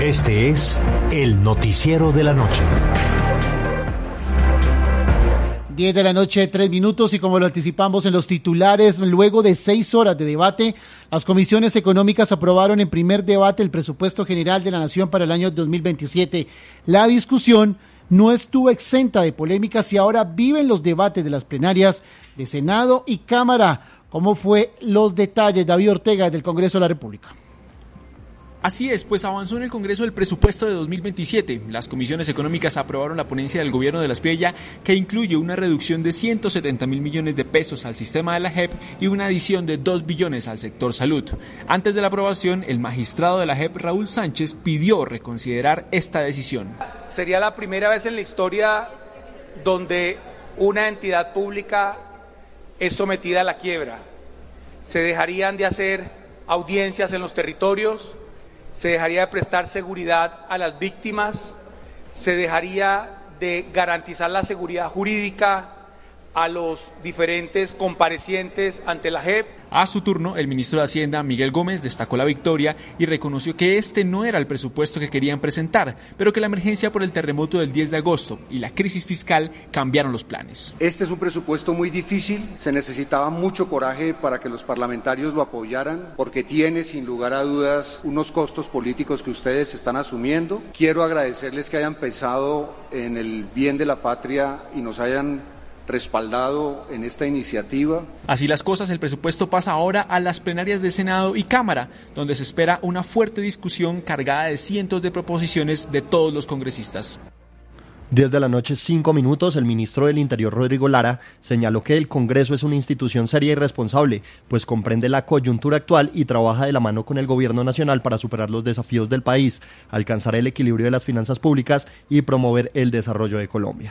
Este es el noticiero de la noche. 10 de la noche, 3 minutos, y como lo anticipamos en los titulares, luego de 6 horas de debate, las comisiones económicas aprobaron en primer debate el presupuesto general de la Nación para el año 2027. La discusión no estuvo exenta de polémicas y ahora viven los debates de las plenarias de Senado y Cámara. ¿Cómo fue los detalles? David Ortega, del Congreso de la República. Así es, pues avanzó en el Congreso el presupuesto de 2027. Las comisiones económicas aprobaron la ponencia del gobierno de la Espriella, que incluye una reducción de 170.000 millones de pesos al sistema de la JEP y una adición de 2 billones al sector salud. Antes de la aprobación, el magistrado de la JEP, Raúl Sánchez, pidió reconsiderar esta decisión. Sería la primera vez en la historia donde una entidad pública es sometida a la quiebra. Se dejarían de hacer audiencias en los territorios, se dejaría de prestar seguridad a las víctimas, se dejaría de garantizar la seguridad jurídica a los diferentes comparecientes ante la JEP. A su turno, el ministro de Hacienda, Miguel Gómez, destacó la victoria y reconoció que este no era el presupuesto que querían presentar, pero que la emergencia por el terremoto del 10 de agosto y la crisis fiscal cambiaron los planes. Este es un presupuesto muy difícil, se necesitaba mucho coraje para que los parlamentarios lo apoyaran, porque tiene sin lugar a dudas unos costos políticos que ustedes están asumiendo. Quiero agradecerles que hayan pensado en el bien de la patria y nos hayan respaldado en esta iniciativa. Así las cosas, el presupuesto pasa ahora a las plenarias de Senado y Cámara, donde se espera una fuerte discusión cargada de cientos de proposiciones de todos los congresistas. 10 de la noche, 5 minutos, el ministro del Interior, Rodrigo Lara, señaló que el Congreso es una institución seria y responsable, pues comprende la coyuntura actual y trabaja de la mano con el Gobierno Nacional para superar los desafíos del país, alcanzar el equilibrio de las finanzas públicas y promover el desarrollo de Colombia.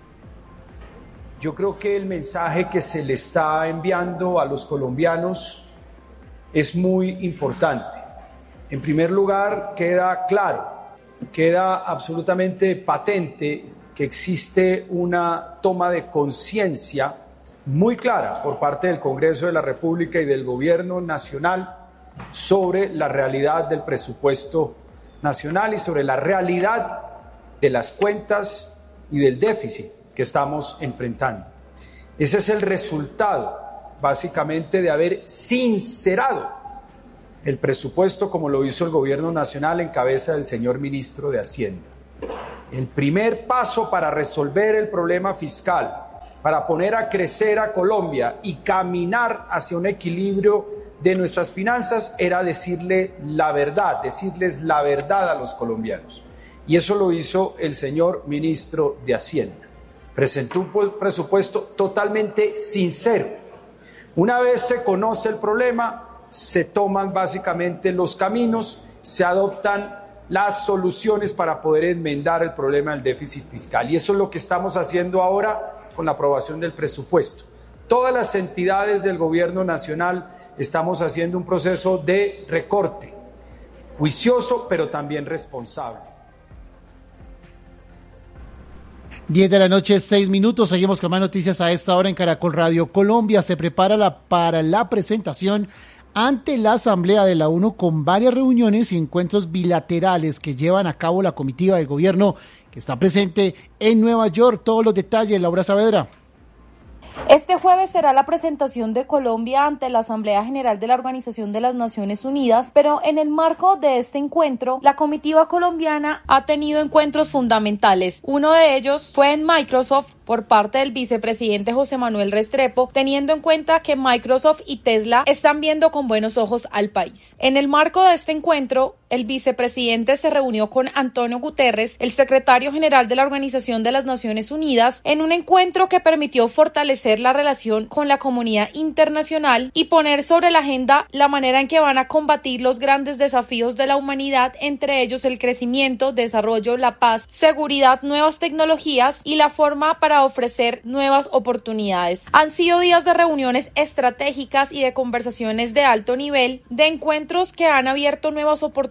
Yo creo que el mensaje que se le está enviando a los colombianos es muy importante. En primer lugar, queda claro, queda absolutamente patente que existe una toma de conciencia muy clara por parte del Congreso de la República y del Gobierno Nacional sobre la realidad del presupuesto nacional y sobre la realidad de las cuentas y del déficit que estamos enfrentando. Ese es el resultado, básicamente, de haber sincerado el presupuesto como lo hizo el Gobierno Nacional en cabeza del señor Ministro de Hacienda. El primer paso para resolver el problema fiscal, para poner a crecer a Colombia y caminar hacia un equilibrio de nuestras finanzas, era decirles la verdad a los colombianos. Y eso lo hizo el señor Ministro de Hacienda. Presentó un presupuesto totalmente sincero. Una vez se conoce el problema, se toman básicamente los caminos, se adoptan las soluciones para poder enmendar el problema del déficit fiscal. Y eso es lo que estamos haciendo ahora con la aprobación del presupuesto. Todas las entidades del Gobierno Nacional estamos haciendo un proceso de recorte, juicioso, pero también responsable. 10 de la noche, 6 minutos. Seguimos con más noticias a esta hora en Caracol Radio. Colombia se prepara para la presentación ante la Asamblea de la ONU con varias reuniones y encuentros bilaterales que llevan a cabo la comitiva del gobierno que está presente en Nueva York. Todos los detalles, Laura Saavedra. Este jueves será la presentación de Colombia ante la Asamblea General de la Organización de las Naciones Unidas, pero en el marco de este encuentro, la comitiva colombiana ha tenido encuentros fundamentales. Uno de ellos fue en Microsoft por parte del vicepresidente José Manuel Restrepo, teniendo en cuenta que Microsoft y Tesla están viendo con buenos ojos al país. En el marco de este encuentro, el vicepresidente se reunió con Antonio Guterres, el secretario general de la Organización de las Naciones Unidas, en un encuentro que permitió fortalecer la relación con la comunidad internacional y poner sobre la agenda la manera en que van a combatir los grandes desafíos de la humanidad, entre ellos el crecimiento, desarrollo, la paz, seguridad, nuevas tecnologías y la forma para ofrecer nuevas oportunidades. Han sido días de reuniones estratégicas y de conversaciones de alto nivel, de encuentros que han abierto nuevas oportunidades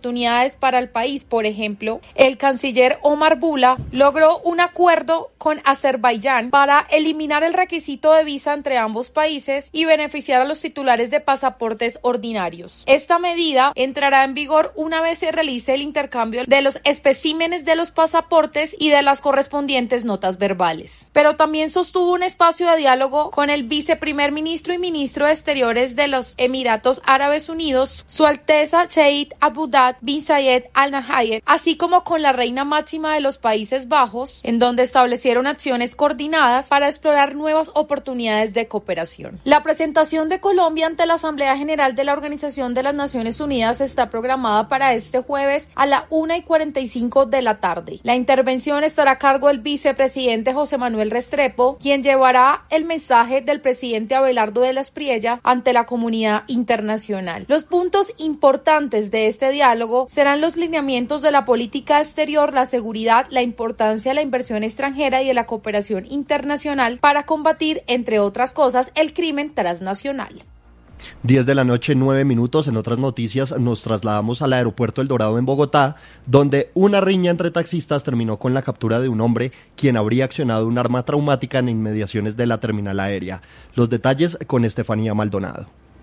oportunidades para el país. Por ejemplo, el canciller Omar Bula logró un acuerdo con Azerbaiyán para eliminar el requisito de visa entre ambos países y beneficiar a los titulares de pasaportes ordinarios. Esta medida entrará en vigor una vez se realice el intercambio de los especímenes de los pasaportes y de las correspondientes notas verbales. Pero también sostuvo un espacio de diálogo con el viceprimer ministro y ministro de Exteriores de los Emiratos Árabes Unidos, Su Alteza Sheikh Abdullah bin Zayed Al Nahyan, así como con la reina máxima de los Países Bajos, en donde establecieron acciones coordinadas para explorar nuevas oportunidades de cooperación. La presentación de Colombia ante la Asamblea General de la Organización de las Naciones Unidas está programada para este jueves a la 1:45 de la tarde. La intervención estará a cargo del vicepresidente José Manuel Restrepo, quien llevará el mensaje del presidente Abelardo de la Espriella ante la comunidad internacional. Los puntos importantes de este diálogo serán los lineamientos de la política exterior, la seguridad, la importancia de la inversión extranjera y de la cooperación internacional para combatir, entre otras cosas, el crimen transnacional. 10 de la noche, 9 minutos. En otras noticias nos trasladamos al aeropuerto El Dorado en Bogotá, donde una riña entre taxistas terminó con la captura de un hombre quien habría accionado un arma traumática en inmediaciones de la terminal aérea. Los detalles con Estefanía Maldonado.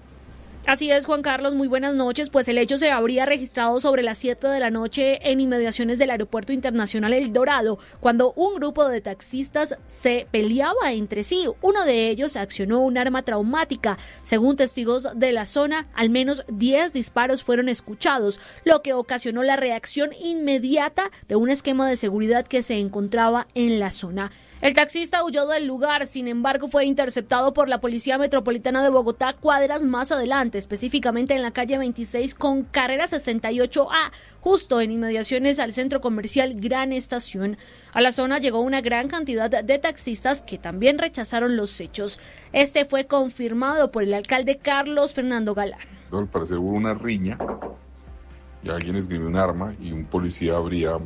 Así es, Juan Carlos, muy buenas noches. Pues el hecho se habría registrado sobre las 7 de la noche en inmediaciones del Aeropuerto Internacional El Dorado, cuando un grupo de taxistas se peleaba entre sí. Uno de ellos accionó un arma traumática. Según testigos de la zona, al menos 10 disparos fueron escuchados, lo que ocasionó la reacción inmediata de un esquema de seguridad que se encontraba en la zona. El taxista huyó del lugar, sin embargo fue interceptado por la Policía Metropolitana de Bogotá cuadras más adelante, específicamente en la calle 26 con carrera 68A, justo en inmediaciones al centro comercial Gran Estación. A la zona llegó una gran cantidad de taxistas que también rechazaron los hechos. Este fue confirmado por el alcalde Carlos Fernando Galán. Al parecer hubo una riña y alguien esgrimió un arma y un policía habría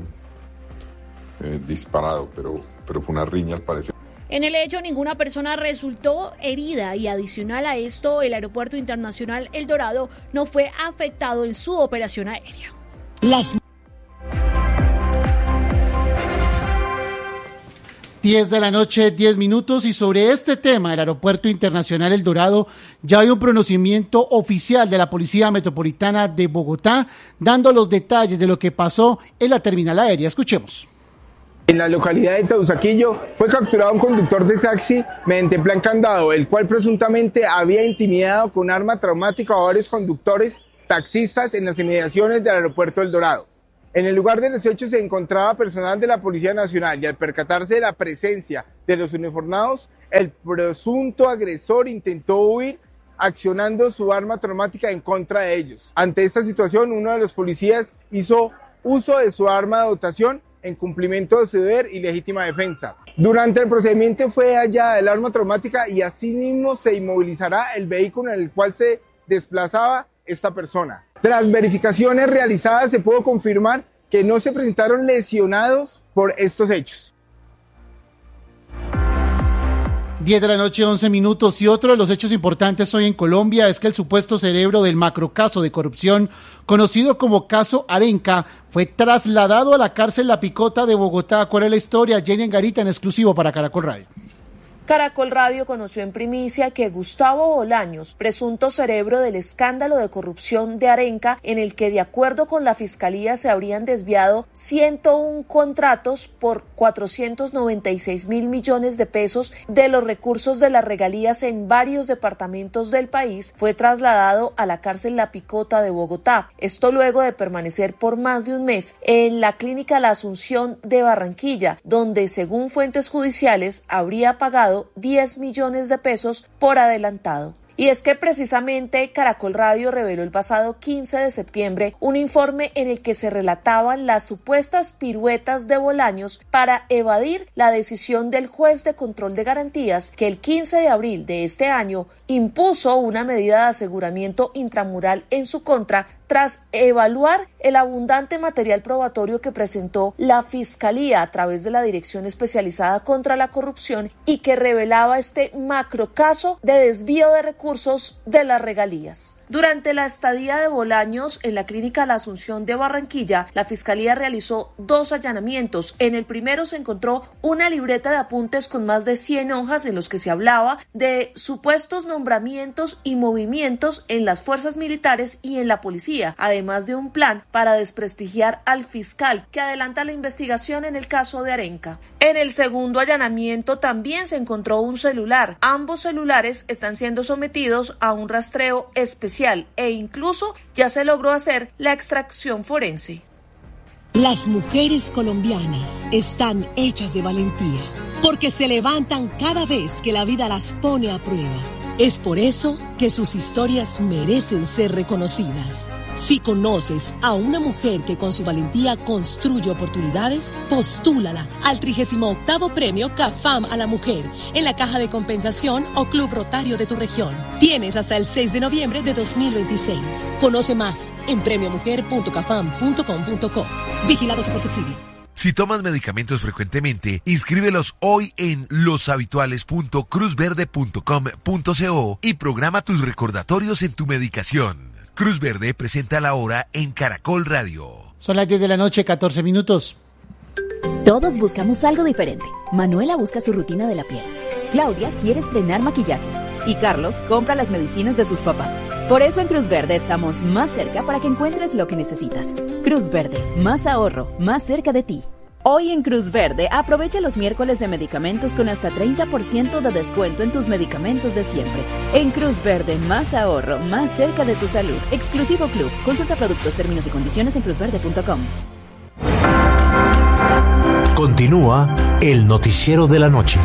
disparado, pero fue una riña al parecer. En el hecho, ninguna persona resultó herida y adicional a esto, el Aeropuerto Internacional El Dorado no fue afectado en su operación aérea. 10 de la noche, 10 minutos, y sobre este tema, el Aeropuerto Internacional El Dorado, ya hay un pronunciamiento oficial de la Policía Metropolitana de Bogotá, dando los detalles de lo que pasó en la terminal aérea. Escuchemos. En la localidad de Teusaquillo fue capturado un conductor de taxi mediante plan candado, el cual presuntamente había intimidado con arma traumática a varios conductores taxistas en las inmediaciones del aeropuerto El Dorado. En el lugar de los hechos se encontraba personal de la Policía Nacional y al percatarse de la presencia de los uniformados, el presunto agresor intentó huir accionando su arma traumática en contra de ellos. Ante esta situación, uno de los policías hizo uso de su arma de dotación en cumplimiento de su deber y legítima defensa. Durante el procedimiento fue hallada el arma traumática y asimismo se inmovilizará el vehículo en el cual se desplazaba esta persona. Tras verificaciones realizadas se pudo confirmar que no se presentaron lesionados por estos hechos. 10 de la noche, 11 minutos, y otro de los hechos importantes hoy en Colombia es que el supuesto cerebro del macrocaso de corrupción, conocido como caso Arenca, fue trasladado a la cárcel La Picota de Bogotá. ¿Cuál es la historia? Jenny Angarita, en exclusivo para Caracol Radio. Caracol Radio conoció en primicia que Gustavo Bolaños, presunto cerebro del escándalo de corrupción de Arenca, en el que de acuerdo con la Fiscalía se habrían desviado 101 contratos por 496.000 millones de pesos de los recursos de las regalías en varios departamentos del país, fue trasladado a la cárcel La Picota de Bogotá. Esto luego de permanecer por más de un mes en la clínica La Asunción de Barranquilla, donde según fuentes judiciales habría pagado 10 millones de pesos por adelantado. Y es que precisamente Caracol Radio reveló el pasado 15 de septiembre un informe en el que se relataban las supuestas piruetas de Bolaños para evadir la decisión del juez de control de garantías que el 15 de abril de este año impuso una medida de aseguramiento intramural en su contra tras evaluar el abundante material probatorio que presentó la Fiscalía a través de la Dirección Especializada contra la Corrupción y que revelaba este macrocaso de desvío de recursos de las regalías. Durante la estadía de Bolaños en la clínica La Asunción de Barranquilla, la Fiscalía realizó 2 allanamientos. En el primero se encontró una libreta de apuntes con más de 100 hojas en los que se hablaba de supuestos nombramientos y movimientos en las fuerzas militares y en la policía, además de un plan para desprestigiar al fiscal que adelanta la investigación en el caso de Arenca. En el segundo allanamiento también se encontró un celular. Ambos celulares están siendo sometidos a un rastreo especial e incluso ya se logró hacer la extracción forense. Las mujeres colombianas están hechas de valentía porque se levantan cada vez que la vida las pone a prueba. Es por eso que sus historias merecen ser reconocidas. Si conoces a una mujer que con su valentía construye oportunidades, postúlala al 38º Premio CAFAM a la Mujer en la Caja de Compensación o Club Rotario de tu región. Tienes hasta el 6 de noviembre de 2026. Conoce más en premiomujer.cafam.com.co. Vigilado Supersubsidio. Si tomas medicamentos frecuentemente, inscríbelos hoy en loshabituales.cruzverde.com.co y programa tus recordatorios en tu medicación. Cruz Verde presenta la hora en Caracol Radio. Son las 10 de la noche, 14 minutos. Todos buscamos algo diferente. Manuela busca su rutina de la piel. Claudia quiere estrenar maquillaje. Y Carlos compra las medicinas de sus papás. Por eso en Cruz Verde estamos más cerca para que encuentres lo que necesitas. Cruz Verde, más ahorro, más cerca de ti. Hoy en Cruz Verde, aprovecha los miércoles de medicamentos con hasta 30% de descuento en tus medicamentos de siempre. En Cruz Verde, más ahorro, más cerca de tu salud. Exclusivo Club. Consulta productos, términos y condiciones en cruzverde.com. Continúa el noticiero de la noche.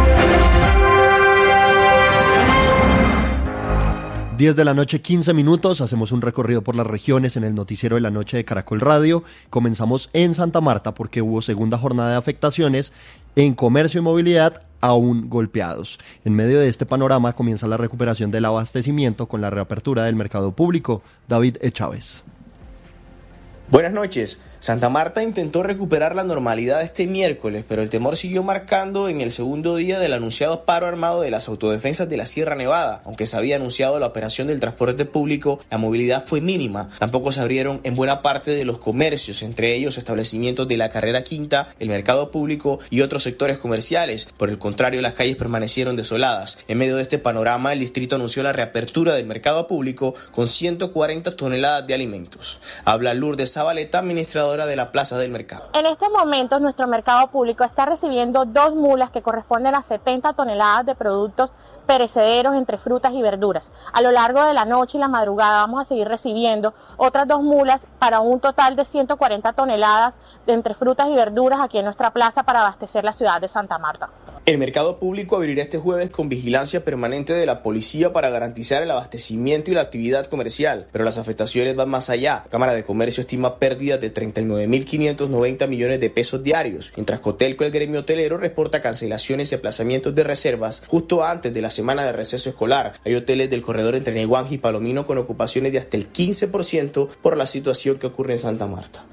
10 de la noche, 15 minutos, hacemos un recorrido por las regiones en el noticiero de la noche de Caracol Radio. Comenzamos en Santa Marta porque hubo segunda jornada de afectaciones en comercio y movilidad aún golpeados. En medio de este panorama comienza la recuperación del abastecimiento con la reapertura del mercado público. David Chávez. Buenas noches. Santa Marta intentó recuperar la normalidad este miércoles, pero el temor siguió marcando en el segundo día del anunciado paro armado de las autodefensas de la Sierra Nevada. Aunque se había anunciado la operación del transporte público, la movilidad fue mínima. Tampoco se abrieron en buena parte de los comercios, entre ellos establecimientos de la Carrera Quinta, el mercado público y otros sectores comerciales. Por el contrario, las calles permanecieron desoladas. En medio de este panorama, el distrito anunció la reapertura del mercado público con 140 toneladas de alimentos. Habla Lourdes Zabaleta, administradora de la Plaza del Mercado. En estos momentos nuestro mercado público está recibiendo 2 mulas que corresponden a 70 toneladas de productos perecederos entre frutas y verduras. A lo largo de la noche y la madrugada vamos a seguir recibiendo otras 2 mulas para un total de 140 toneladas de entre frutas y verduras aquí en nuestra plaza para abastecer la ciudad de Santa Marta. El mercado público abrirá este jueves con vigilancia permanente de la policía para garantizar el abastecimiento y la actividad comercial, pero las afectaciones van más allá. La Cámara de Comercio estima pérdidas de 39.590 millones de pesos diarios, mientras Cotelco, el gremio hotelero, reporta cancelaciones y aplazamientos de reservas justo antes de la semana de receso escolar. Hay hoteles del corredor entre Neguanja y Palomino con ocupaciones de hasta el 15% por la situación que ocurre en Santa Marta.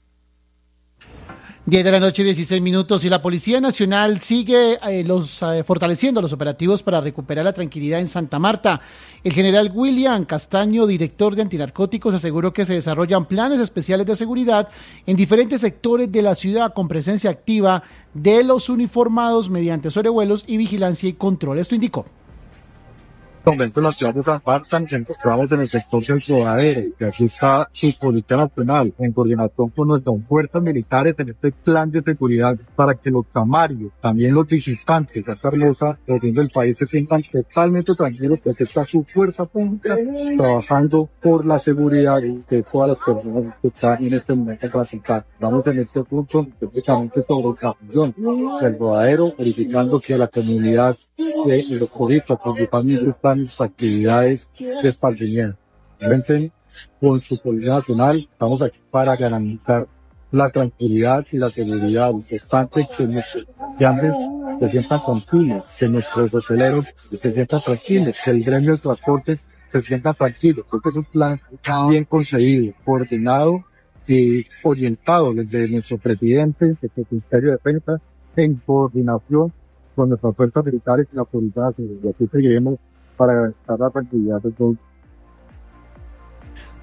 10 de la noche, 16 minutos, y la Policía Nacional sigue fortaleciendo los operativos para recuperar la tranquilidad en Santa Marta. El general William Castaño, director de Antinarcóticos, aseguró que se desarrollan planes especiales de seguridad en diferentes sectores de la ciudad con presencia activa de los uniformados mediante sobrevuelos y vigilancia y control. Esto indicó. Momento en la ciudad de Santa Marta nos encontramos en el sector del Rodadero, que aquí está su Policía Nacional, en coordinación con nuestras fuerzas militares en este plan de seguridad para que los camarios, también los visitantes de esta hermosa región del país se sientan totalmente tranquilos, que aquí está su fuerza pública trabajando por la seguridad de todas las personas que están en este momento clasificadas. Estamos en este punto específicamente sobre la función del Rodadero, verificando que la comunidad de los turistas principalmente están en sus actividades de esparcimiento. Con su Policía Nacional estamos aquí para garantizar la tranquilidad y la seguridad. Es importante que nuestros estudiantes se sientan tranquilos, que nuestros hoteleros se sientan tranquilos, que el gremio del transporte se sienta tranquilo. Este es un plan bien concebido, coordinado y orientado desde nuestro presidente, desde el Ministerio de Defensa, en coordinación con nuestras fuerzas militares y la policía. Y aquí seguiremos para garantizar la tranquilidad de todos.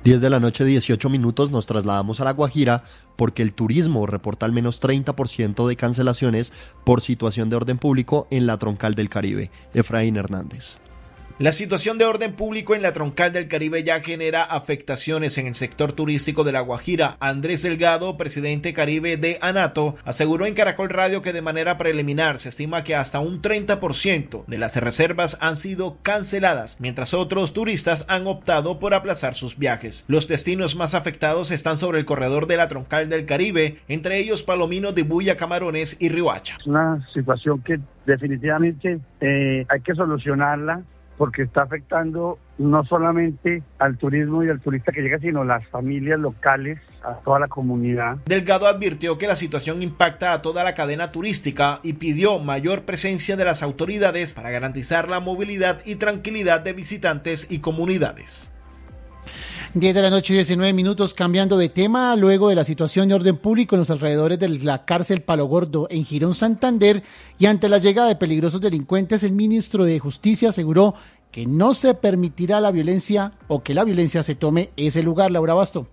10 de la noche, 18 minutos, nos trasladamos a La Guajira porque el turismo reporta al menos 30% de cancelaciones por situación de orden público en la Troncal del Caribe. Efraín Hernández. La situación de orden público en la Troncal del Caribe ya genera afectaciones en el sector turístico de La Guajira. Andrés Delgado, presidente Caribe de ANATO, aseguró en Caracol Radio que de manera preliminar se estima que hasta un 30% de las reservas han sido canceladas, mientras otros turistas han optado por aplazar sus viajes. Los destinos más afectados están sobre el corredor de la Troncal del Caribe, entre ellos Palomino, Dibuya, Camarones y Riohacha. Es una situación que definitivamente hay que solucionarla, porque está afectando no solamente al turismo y al turista que llega, sino las familias locales, a toda la comunidad. Delgado advirtió que la situación impacta a toda la cadena turística y pidió mayor presencia de las autoridades para garantizar la movilidad y tranquilidad de visitantes y comunidades. 10 de la noche, 19 minutos, cambiando de tema, luego de la situación de orden público en los alrededores de la cárcel Palo Gordo en Girón, Santander, y ante la llegada de peligrosos delincuentes, el ministro de Justicia aseguró que no se permitirá la violencia o que la violencia se tome ese lugar. Laura Basto.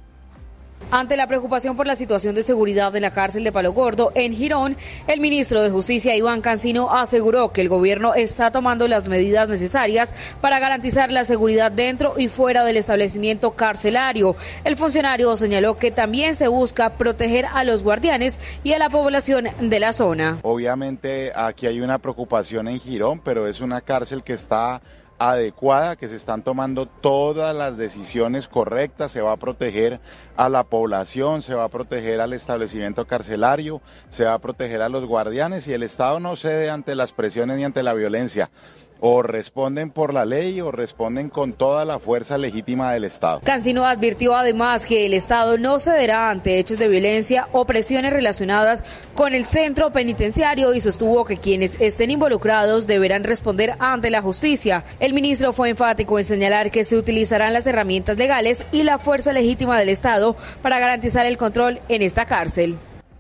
Ante la preocupación por la situación de seguridad de la cárcel de Palo Gordo en Girón, el ministro de Justicia, Iván Cancino, aseguró que el gobierno está tomando las medidas necesarias para garantizar la seguridad dentro y fuera del establecimiento carcelario. El funcionario señaló que también se busca proteger a los guardianes y a la población de la zona. Obviamente aquí hay una preocupación en Girón, pero es una cárcel que está adecuada, que se están tomando todas las decisiones correctas, se va a proteger a la población, se va a proteger al establecimiento carcelario, se va a proteger a los guardianes y el Estado no cede ante las presiones ni ante la violencia. O responden por la ley o responden con toda la fuerza legítima del Estado. Cancino advirtió además que el Estado no cederá ante hechos de violencia o presiones relacionadas con el centro penitenciario y sostuvo que quienes estén involucrados deberán responder ante la justicia. El ministro fue enfático en señalar que se utilizarán las herramientas legales y la fuerza legítima del Estado para garantizar el control en esta cárcel.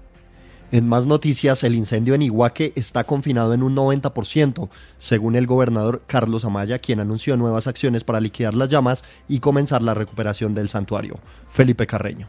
En más noticias, el incendio en Iguaque está confinado en un 90%, según el gobernador Carlos Amaya, quien anunció nuevas acciones para liquidar las llamas y comenzar la recuperación del santuario. Felipe Carreño.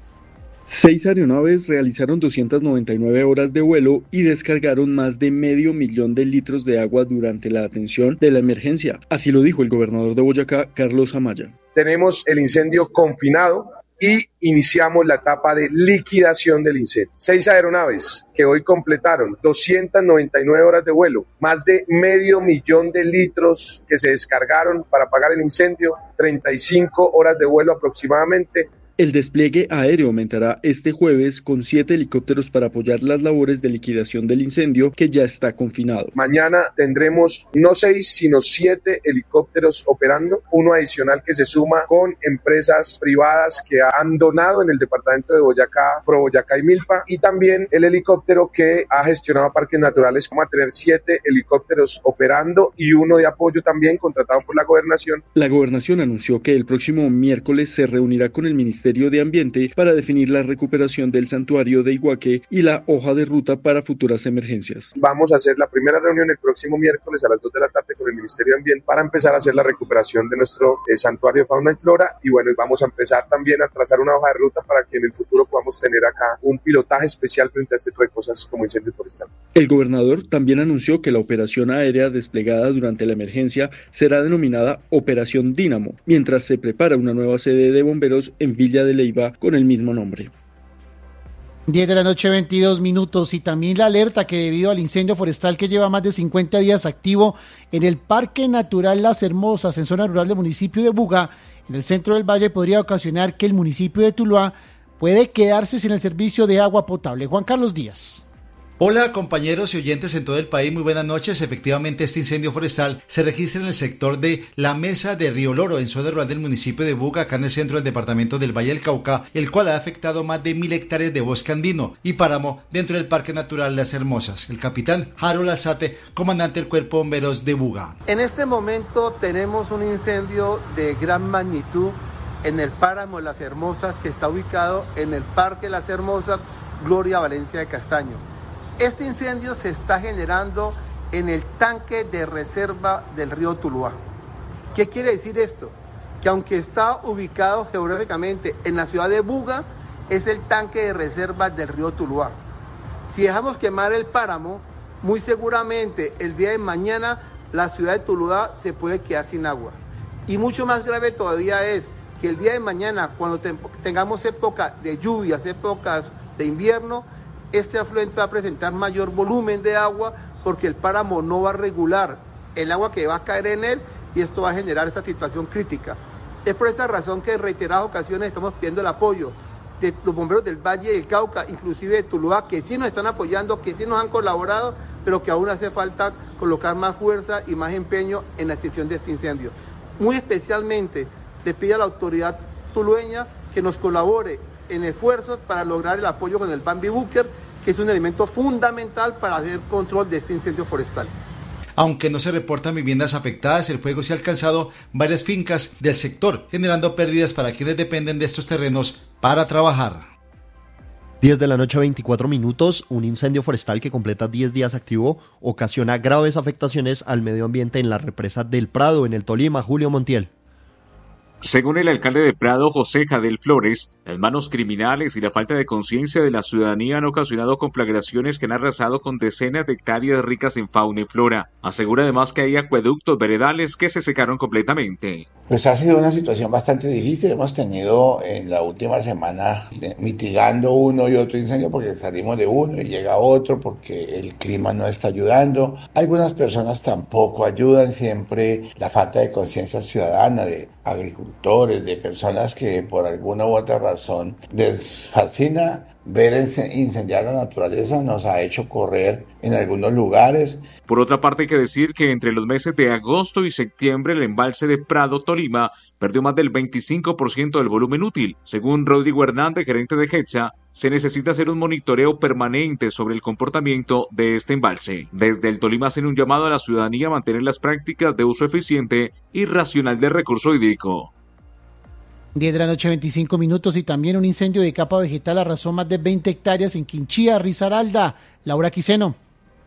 6 aeronaves realizaron 299 horas de vuelo y descargaron más de 500.000 de litros de agua durante la atención de la emergencia. Así lo dijo el gobernador de Boyacá, Carlos Amaya. Tenemos el incendio confinado y iniciamos la etapa de liquidación del incendio. 6 aeronaves que hoy completaron 299 horas de vuelo, más de 500.000 de litros que se descargaron para apagar el incendio, 35 horas de vuelo aproximadamente. El despliegue aéreo aumentará este jueves con 7 helicópteros para apoyar las labores de liquidación del incendio que ya está confinado. Mañana tendremos no 6 sino 7 helicópteros operando, uno adicional que se suma con empresas privadas que han donado en el departamento de Boyacá, Pro Boyacá y Milpa, y también el helicóptero que ha gestionado Parques Naturales. Vamos a tener 7 helicópteros operando y uno de apoyo también contratado por la gobernación. La gobernación anunció que el próximo miércoles se reunirá con el Ministerio de Ambiente para definir la recuperación del santuario de Iguaque y la hoja de ruta para futuras emergencias. Vamos a hacer la primera reunión el próximo miércoles a las 2 de la tarde con el Ministerio de Ambiente para empezar a hacer la recuperación de nuestro santuario de fauna y flora, y bueno, vamos a empezar también a trazar una hoja de ruta para que en el futuro podamos tener acá un pilotaje especial frente a este tipo de cosas como incendios forestales. El gobernador también anunció que la operación aérea desplegada durante la emergencia será denominada Operación Dínamo, mientras se prepara una nueva sede de bomberos en Villa de Leyva con el mismo nombre. 10 de la noche, 22 minutos, y también la alerta que debido al incendio forestal que lleva más de 50 días activo en el Parque Natural Las Hermosas, en zona rural del municipio de Buga, en el centro del valle, podría ocasionar que el municipio de Tuluá puede quedarse sin el servicio de agua potable. Juan Carlos Díaz. Hola compañeros y oyentes en todo el país, muy buenas noches. Efectivamente, este incendio forestal se registra en el sector de La Mesa de Río Loro, en zona rural del municipio de Buga, acá en el centro del departamento del Valle del Cauca, el cual ha afectado más de 1.000 hectáreas de bosque andino y páramo dentro del Parque Natural Las Hermosas. El capitán Harold Alzate, comandante del Cuerpo de Bomberos de Buga. En este momento tenemos un incendio de gran magnitud en el páramo Las Hermosas, que está ubicado en el Parque Las Hermosas, Gloria Valencia de Castaño. Este incendio se está generando en el tanque de reserva del río Tuluá. ¿Qué quiere decir esto? que aunque está ubicado geográficamente en la ciudad de Buga, es el tanque de reservas del río Tuluá. Si dejamos quemar el páramo, muy seguramente el día de mañana la ciudad de Tuluá se puede quedar sin agua. Y mucho más grave todavía es que el día de mañana, cuando tengamos época de lluvias, épocas de invierno, este afluente va a presentar mayor volumen de agua porque el páramo no va a regular el agua que va a caer en él y esto va a generar esta situación crítica. Es por esa razón que en reiteradas ocasiones estamos pidiendo el apoyo de los bomberos del Valle del Cauca, inclusive de Tuluá, que sí nos están apoyando, que sí nos han colaborado, pero que aún hace falta colocar más fuerza y más empeño en la extinción de este incendio. Muy especialmente le pido a la autoridad tulueña que nos colabore en esfuerzos para lograr el apoyo con el Bambi Búker, que es un elemento fundamental para hacer control de este incendio forestal. Aunque no se reportan viviendas afectadas, el fuego se ha alcanzado varias fincas del sector, generando pérdidas para quienes dependen de estos terrenos para trabajar. 10 de la noche, 24 minutos, un incendio forestal que completa 10 días activo ocasiona graves afectaciones al medio ambiente en la represa del Prado, en el Tolima. Julio Montiel. Según el alcalde de Prado, José Jadel Flores, las manos criminales y la falta de conciencia de la ciudadanía han ocasionado conflagraciones que han arrasado con decenas de hectáreas ricas en fauna y flora. Asegura además que hay acueductos veredales que se secaron completamente. Pues ha sido una situación bastante difícil. Hemos tenido en la última semana mitigando uno y otro incendio porque salimos de uno y llega otro porque el clima no está ayudando. Algunas personas tampoco ayudan, siempre la falta de conciencia ciudadana de agricultores, de personas que por alguna u otra razón les fascina ver incendiar la naturaleza, nos ha hecho correr en algunos lugares. Por otra parte, hay que decir que entre los meses de agosto y septiembre el embalse de Prado, Tolima, perdió más del 25% del volumen útil. Según Rodrigo Hernández, gerente de GETSA, se necesita hacer un monitoreo permanente sobre el comportamiento de este embalse. Desde el Tolima hacen un llamado a la ciudadanía a mantener las prácticas de uso eficiente y racional del recurso hídrico. 10 de la noche, 25 minutos, y también un incendio de capa vegetal arrasó más de 20 hectáreas en Quinchía, Risaralda. Laura Quiseno.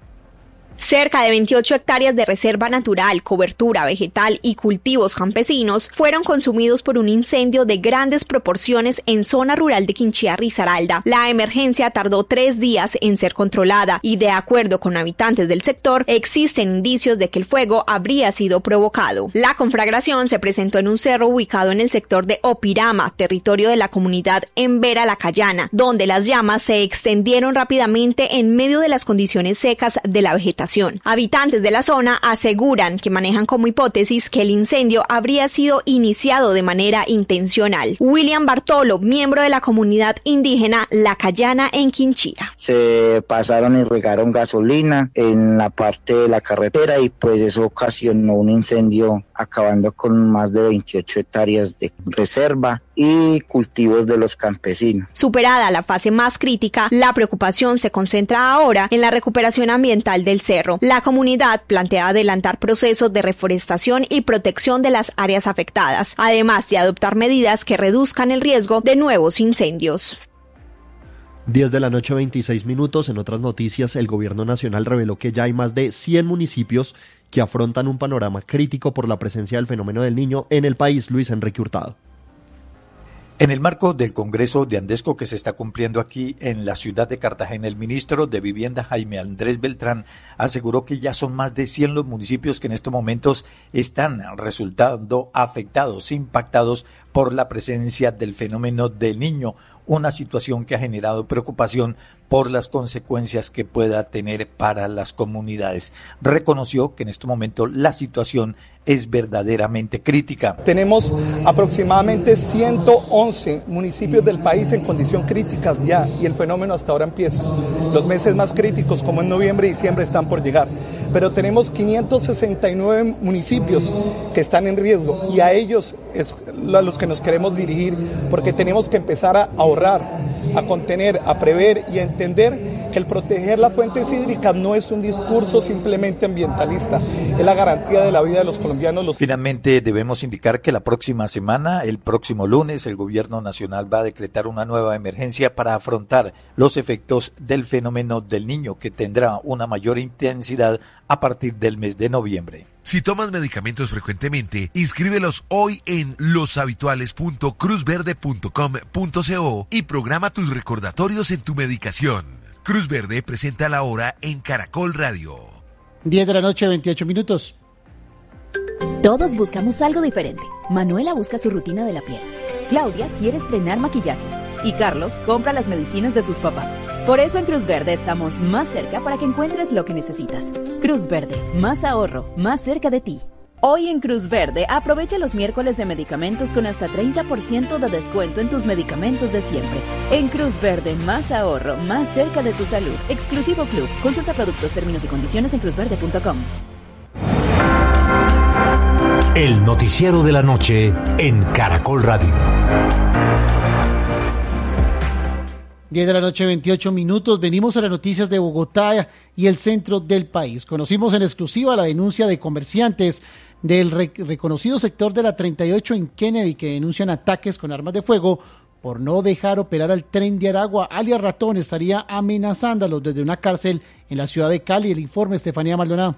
Cerca de 28 hectáreas de reserva natural, cobertura vegetal y cultivos campesinos fueron consumidos por un incendio de grandes proporciones en zona rural de Quinchía, Risaralda. La emergencia tardó 3 días en ser controlada y, de acuerdo con habitantes del sector, existen indicios de que el fuego habría sido provocado. La conflagración se presentó en un cerro ubicado en el sector de Opirama, territorio de la comunidad Embera Lacayana, donde las llamas se extendieron rápidamente en medio de las condiciones secas de la vegetación. Habitantes de la zona aseguran que manejan como hipótesis que el incendio habría sido iniciado de manera intencional. William Bartolo, miembro de la comunidad indígena Lacayana en Quinchía. Se pasaron y regaron gasolina en la parte de la carretera y pues eso ocasionó un incendio acabando con más de 28 hectáreas de reserva y cultivos de los campesinos. Superada la fase más crítica, la preocupación se concentra ahora en la recuperación ambiental del cerro. La comunidad plantea adelantar procesos de reforestación y protección de las áreas afectadas, además de adoptar medidas que reduzcan el riesgo de nuevos incendios. 10 de la noche, 26 minutos. En otras noticias, el gobierno nacional reveló que ya hay más de 100 municipios que afrontan un panorama crítico por la presencia del fenómeno del Niño en el país. Luis Enrique Hurtado. En el marco del Congreso de Andesco que se está cumpliendo aquí en la ciudad de Cartagena, el ministro de Vivienda, Jaime Andrés Beltrán, aseguró que ya son más de 100 los municipios que en estos momentos están resultando afectados, impactados por la presencia del fenómeno del Niño, una situación que ha generado preocupación por las consecuencias que pueda tener para las comunidades. Reconoció que en este momento la situación es verdaderamente crítica. Tenemos aproximadamente 111 municipios del país en condición crítica ya, y el fenómeno hasta ahora empieza. Los meses más críticos, como en noviembre y diciembre, están por llegar. Pero tenemos 569 municipios que están en riesgo, y a ellos es a los que nos queremos dirigir, porque tenemos que empezar a ahorrar, a contener, a prever y a entender que el proteger las fuentes hídricas no es un discurso simplemente ambientalista, es la garantía de la vida de los colombianos. Finalmente, debemos indicar que la próxima semana, el próximo lunes, el gobierno nacional va a decretar una nueva emergencia para afrontar los efectos del fenómeno del Niño, que tendrá una mayor intensidad a partir del mes de noviembre. Si tomas medicamentos frecuentemente, inscríbelos hoy en loshabituales.cruzverde.com.co y programa tus recordatorios en tu medicación. Cruz Verde presenta la hora en Caracol Radio. 10 de la noche, 28 minutos. Todos buscamos algo diferente. Manuela busca su rutina de la piel. Claudia quiere estrenar maquillaje. Y Carlos compra las medicinas de sus papás. Por eso en Cruz Verde estamos más cerca para que encuentres lo que necesitas. Cruz Verde, más ahorro, más cerca de ti. Hoy en Cruz Verde, aprovecha los miércoles de medicamentos con hasta 30% de descuento en tus medicamentos de siempre. En Cruz Verde, más ahorro, más cerca de tu salud. Exclusivo Club. Consulta productos, términos y condiciones en cruzverde.com. El noticiero de la noche en Caracol Radio. 10 de la noche, 28 minutos. Venimos a las noticias de Bogotá y el centro del país. Conocimos en exclusiva la denuncia de comerciantes del reconocido sector de la 38 en Kennedy que denuncian ataques con armas de fuego por no dejar operar al tren de Aragua. Alias Ratón estaría amenazándolos desde una cárcel en la ciudad de Cali. El informe, Estefanía Maldonado.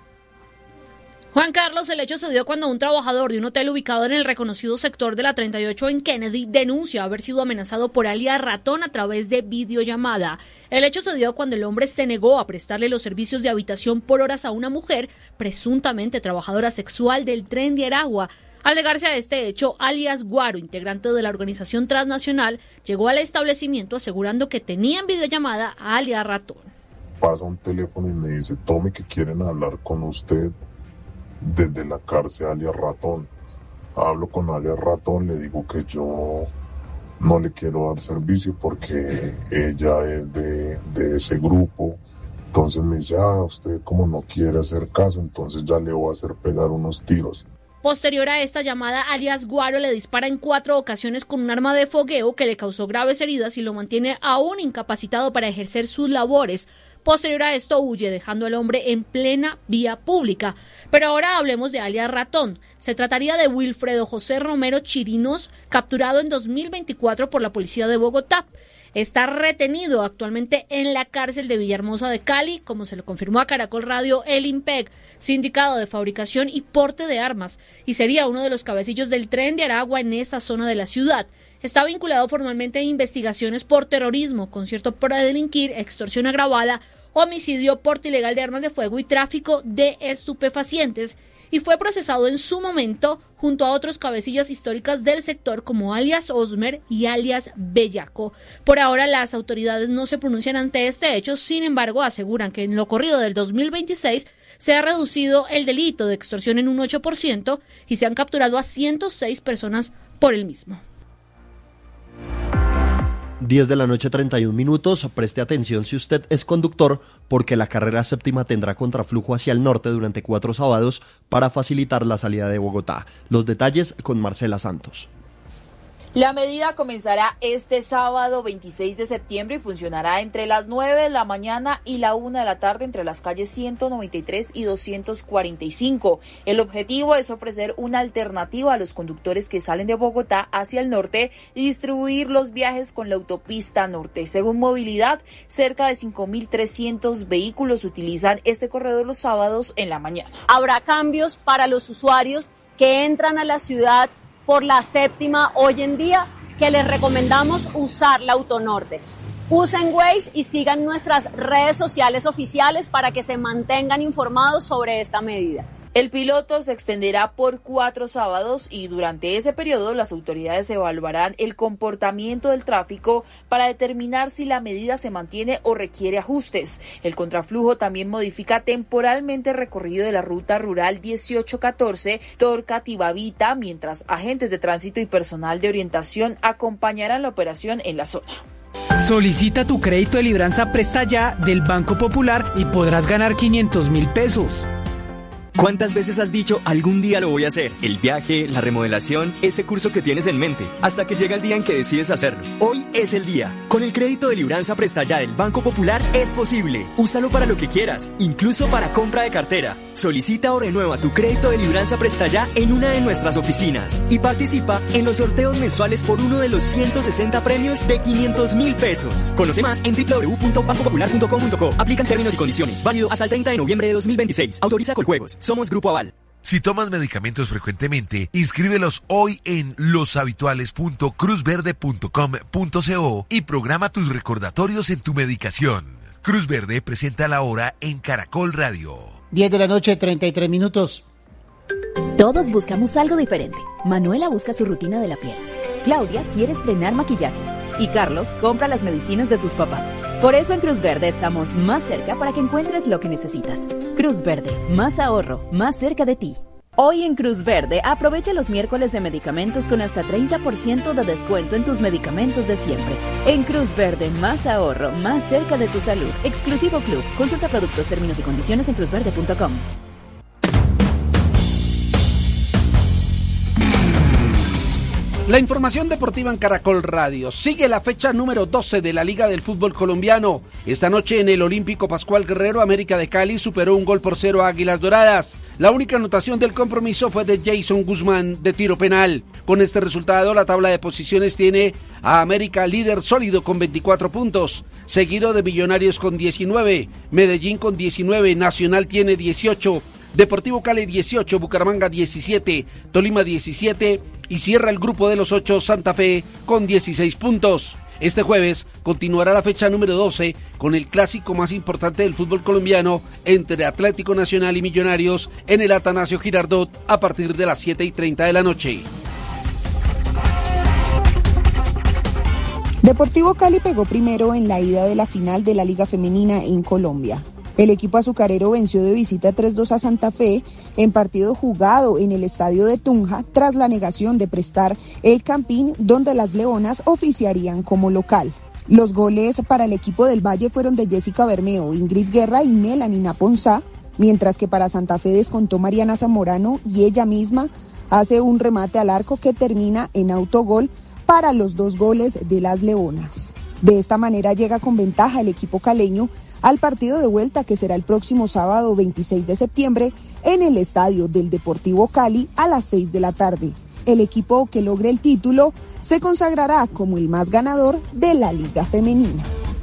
Juan Carlos, el hecho se dio cuando un trabajador de un hotel ubicado en el reconocido sector de la 38 en Kennedy denuncia haber sido amenazado por alias Ratón a través de videollamada. El hecho se dio cuando el hombre se negó a prestarle los servicios de habitación por horas a una mujer, presuntamente trabajadora sexual del tren de Aragua. Al negarse a este hecho, alias Guaro, integrante de la organización transnacional, llegó al establecimiento asegurando que tenía en videollamada a alias Ratón. Pasa un teléfono y me dice: tome, que quieren hablar con usted desde la cárcel, alias Ratón. Hablo con alias Ratón, le digo que yo no le quiero dar servicio porque ella es de ese grupo. Entonces me dice: usted como no quiere hacer caso, entonces ya le voy a hacer pegar unos tiros. Posterior a esta llamada, alias Guaro le dispara en 4 ocasiones con un arma de fogueo que le causó graves heridas y lo mantiene aún incapacitado para ejercer sus labores. Posterior a esto huye, dejando al hombre en plena vía pública. Pero ahora hablemos de alias Ratón. Se trataría de Wilfredo José Romero Chirinos, capturado en 2024 por la policía de Bogotá. Está retenido actualmente en la cárcel de Villahermosa de Cali, como se lo confirmó a Caracol Radio el IMPEC, Sindicato de Fabricación y Porte de Armas, y sería uno de los cabecillos del tren de Aragua en esa zona de la ciudad. Está vinculado formalmente a investigaciones por terrorismo, concierto para delinquir, extorsión agravada, homicidio, porte ilegal de armas de fuego y tráfico de estupefacientes, y fue procesado en su momento junto a otros cabecillas históricas del sector como alias Osmer y alias Bellaco. Por ahora las autoridades no se pronuncian ante este hecho, sin embargo aseguran que en lo corrido del 2026 se ha reducido el delito de extorsión en un 8% y se han capturado a 106 personas por el mismo. 10 de la noche, 31 minutos. Preste atención si usted es conductor, porque la carrera séptima tendrá contraflujo hacia el norte durante 4 sábados para facilitar la salida de Bogotá. Los detalles con Marcela Santos. La medida comenzará este sábado 26 de septiembre y funcionará entre las 9 de la mañana y la 1 de la tarde entre las calles 193 y 245. El objetivo es ofrecer una alternativa a los conductores que salen de Bogotá hacia el norte y distribuir los viajes con la autopista norte. Según Movilidad, cerca de 5.300 vehículos utilizan este corredor los sábados en la mañana. Habrá cambios para los usuarios que entran a la ciudad por la séptima hoy en día, que les recomendamos usar la Autonorte. Usen Waze y sigan nuestras redes sociales oficiales para que se mantengan informados sobre esta medida. El piloto se extenderá por 4 sábados y durante ese periodo las autoridades evaluarán el comportamiento del tráfico para determinar si la medida se mantiene o requiere ajustes. El contraflujo también modifica temporalmente el recorrido de la ruta rural 1814 Torca-Tibavita, mientras agentes de tránsito y personal de orientación acompañarán la operación en la zona. Solicita tu crédito de libranza Presta Ya del Banco Popular y podrás ganar 500.000 pesos. ¿Cuántas veces has dicho algún día lo voy a hacer? El viaje, la remodelación, ese curso que tienes en mente, hasta que llega el día en que decides hacerlo. Hoy es el día. Con el crédito de libranza Presta Ya del Banco Popular es posible. Úsalo para lo que quieras, incluso para compra de cartera. Solicita o renueva tu crédito de libranza Presta Ya en una de nuestras oficinas y participa en los sorteos mensuales por uno de los 160 premios de 500.000 pesos. Conoce más en www.bancopopular.com.co. Aplican términos y condiciones. Válido hasta el 30 de noviembre de 2026. Autoriza Coljuegos. Somos Grupo Aval. Si tomas medicamentos frecuentemente, inscríbelos hoy en loshabituales.cruzverde.com.co y programa tus recordatorios en tu medicación. Cruz Verde presenta la hora en Caracol Radio. 10 de la noche, 33 minutos. Todos buscamos algo diferente. Manuela busca su rutina de la piel. Claudia quiere estrenar maquillaje. Y Carlos compra las medicinas de sus papás. Por eso en Cruz Verde estamos más cerca para que encuentres lo que necesitas. Cruz Verde, más ahorro, más cerca de ti. Hoy en Cruz Verde, aprovecha los miércoles de medicamentos con hasta 30% de descuento en tus medicamentos de siempre. En Cruz Verde, más ahorro, más cerca de tu salud. Exclusivo Club. Consulta productos, términos y condiciones en cruzverde.com. La información deportiva en Caracol Radio. Sigue la fecha número 12 de la Liga del Fútbol Colombiano. Esta noche en el Olímpico Pascual Guerrero, América de Cali superó 1-0 a Águilas Doradas. La única anotación del compromiso fue de Jason Guzmán de tiro penal. Con este resultado, la tabla de posiciones tiene a América líder sólido con 24 puntos, seguido de Millonarios con 19, Medellín con 19, Nacional tiene 18, Deportivo Cali 18, Bucaramanga 17, Tolima 17 y cierra el grupo de los 8 Santa Fe con 16 puntos. Este jueves continuará la fecha número 12 con el clásico más importante del fútbol colombiano entre Atlético Nacional y Millonarios en el Atanasio Girardot a partir de las 7:30 de la noche. Deportivo Cali pegó primero en la ida de la final de la Liga Femenina en Colombia. El equipo azucarero venció de visita 3-2 a Santa Fe en partido jugado en el estadio de Tunja tras la negación de prestar el campín donde las Leonas oficiarían como local. Los goles para el equipo del Valle fueron de Jessica Bermeo, Ingrid Guerra y Melanie Naponzá, mientras que para Santa Fe descontó Mariana Zamorano y ella misma hace un remate al arco que termina en autogol para los 2 goles de las Leonas. De esta manera llega con ventaja el equipo caleño al partido de vuelta que será el próximo sábado 26 de septiembre en el estadio del Deportivo Cali a las 6 de la tarde. El equipo que logre el título se consagrará como el más ganador de la Liga Femenina.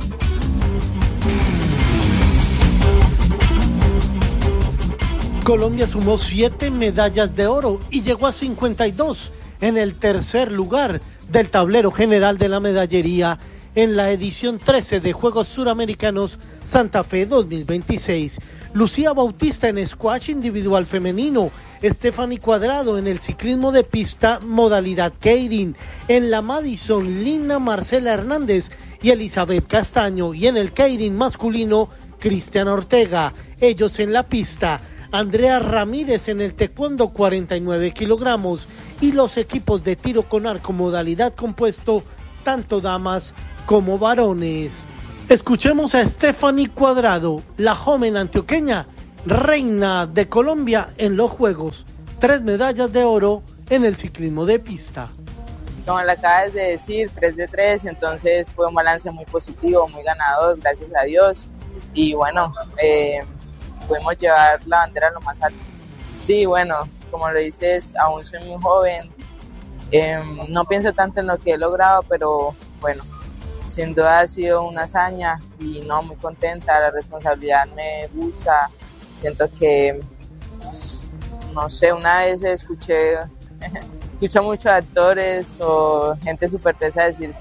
Colombia sumó 7 medallas de oro y llegó a 52 en el tercer lugar del tablero general de la medallería en la edición 13 de Juegos Suramericanos Santa Fe 2026. Lucía Bautista en squash individual femenino, Stephanie Cuadrado en el ciclismo de pista modalidad Keirin, en la Madison Lina Marcela Hernández y Elizabeth Castaño, y en el Keirin masculino Cristian Ortega, ellos en la pista, Andrea Ramírez en el taekwondo 49 kilogramos y los equipos de tiro con arco modalidad compuesto, tanto damas como varones. Escuchemos a Stephanie Cuadrado, la joven antioqueña, reina de Colombia en los Juegos, 3 medallas de oro en el ciclismo de pista. Como le acabas de decir, 3 de 3, entonces fue un balance muy positivo, muy ganador, gracias a Dios, y bueno, pudimos llevar la bandera lo más alto. Sí, bueno, como lo dices, aún soy muy joven, no pienso tanto en lo que he logrado, pero bueno, sin duda ha sido una hazaña y no, muy contenta, la responsabilidad me gusta, siento que, no sé, una vez escucho muchos actores o gente súper tesa decir